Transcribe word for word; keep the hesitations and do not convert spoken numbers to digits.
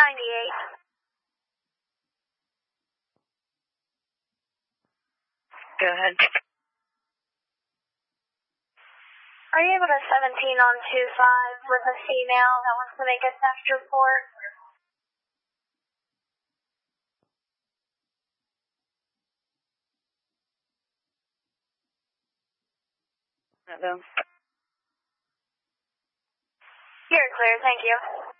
ninety-eight. Go ahead. Are you able to seventeen on two five with a female that wants to make a theft report? No. You're clear, thank you.